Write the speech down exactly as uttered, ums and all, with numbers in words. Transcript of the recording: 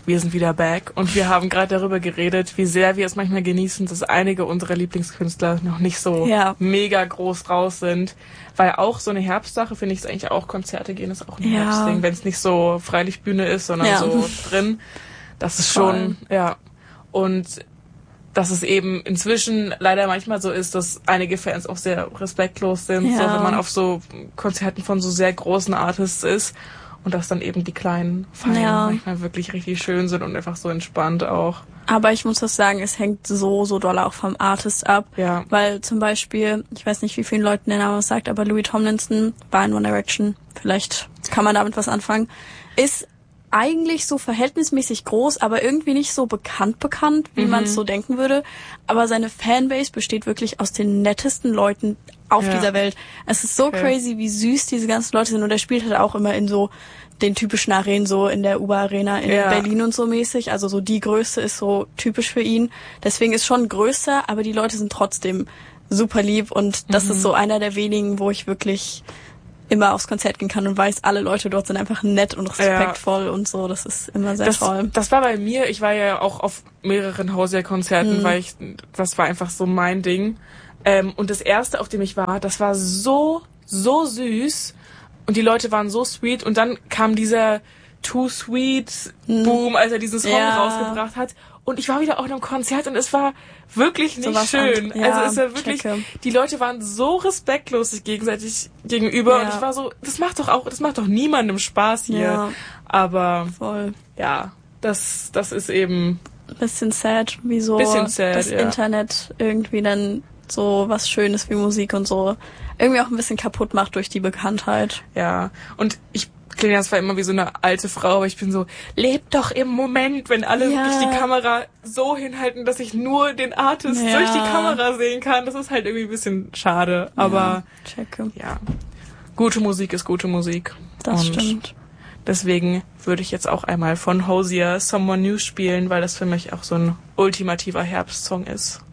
wir sind wieder back und wir haben gerade darüber geredet, wie sehr wir es manchmal genießen, dass einige unserer Lieblingskünstler noch nicht so ja. mega groß raus sind. Weil auch so eine Herbstsache, finde ich es eigentlich auch, Konzerte gehen ist auch ein ja. Herbstding, wenn es nicht so Freilichtbühne ist, sondern ja. so drin. Das ist schon, ja. Und dass es eben inzwischen leider manchmal so ist, dass einige Fans auch sehr respektlos sind, ja. so wenn man auf so Konzerten von so sehr großen Artists ist und dass dann eben die kleinen Feiern ja. manchmal wirklich richtig schön sind und einfach so entspannt auch. Aber ich muss das sagen, es hängt so, so doll auch vom Artist ab. Ja. Weil zum Beispiel, ich weiß nicht, wie vielen Leuten der Name was sagt, aber Louis Tomlinson war in One Direction, vielleicht kann man damit was anfangen, ist eigentlich so verhältnismäßig groß, aber irgendwie nicht so bekannt bekannt, wie mhm. man es so denken würde. Aber seine Fanbase besteht wirklich aus den nettesten Leuten auf ja. dieser Welt. Es ist so okay. crazy, wie süß diese ganzen Leute sind. Und er spielt halt auch immer in so den typischen Arenen, so in der U B A Arena in ja. Berlin und so mäßig. Also so die Größe ist so typisch für ihn. Deswegen ist schon größer, aber die Leute sind trotzdem super lieb. Und das mhm. ist so einer der wenigen, wo ich wirklich immer aufs Konzert gehen kann und weiß, alle Leute dort sind einfach nett und respektvoll ja. und so. Das ist immer sehr das, toll. Das war bei mir, ich war ja auch auf mehreren Hauser-Konzerten, mhm. weil ich, das war einfach so mein Ding. Ähm, und das erste, auf dem ich war, das war so, so süß und die Leute waren so sweet und dann kam dieser Too Sweet Boom, als er diesen Song ja. rausgebracht hat. Und ich war wieder auch in einem Konzert und es war wirklich nicht so schön. Ja, also es war wirklich, checke. Die Leute waren so respektlos sich gegenseitig gegenüber ja. und ich war so, das macht doch auch, das macht doch niemandem Spaß hier. Ja. Aber voll. Ja, das, das ist eben bisschen sad, wie so bisschen sad, das ja. Internet irgendwie dann so was Schönes wie Musik und so irgendwie auch ein bisschen kaputt macht durch die Bekanntheit. Ja, und ich klinge zwar immer wie so eine alte Frau, aber ich bin so, lebt doch im Moment, wenn alle ja. wirklich die Kamera so hinhalten, dass ich nur den Artist ja. durch die Kamera sehen kann. Das ist halt irgendwie ein bisschen schade, aber ja, checke. ja, gute Musik ist gute Musik. Das und stimmt. Deswegen würde ich jetzt auch einmal von Hozier Someone New spielen, weil das für mich auch so ein ultimativer Herbstsong ist.